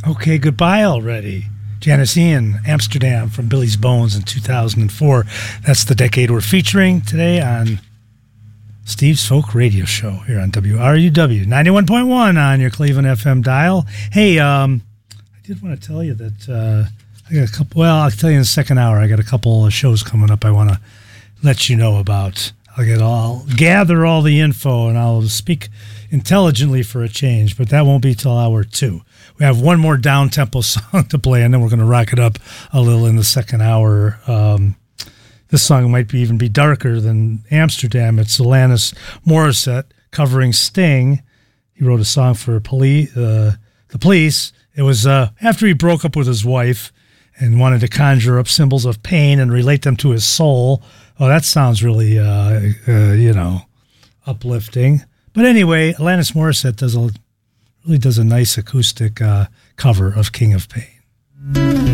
Okay, goodbye already. Janis Ian, Amsterdam from Billy's Bones in 2004. That's the decade we're featuring today on Steve's Folk Radio Show here on WRUW 91.1 on your Cleveland FM dial. Hey, I did want to tell you that I got a couple, well, I'll tell you in the second hour, I got a couple of shows coming up I want to let you know about. I'll gather all the info and I'll speak intelligently for a change, but that won't be till hour 2. We have one more down-tempo song to play, and then we're going to rock it up a little in the second hour. This song might even be darker than Amsterdam. It's Alanis Morissette covering Sting. He wrote a song for the Police. It was after he broke up with his wife and wanted to conjure up symbols of pain and relate them to his soul. Oh, that sounds really, uplifting. But anyway, Alanis Morissette does a nice acoustic cover of King of Pain.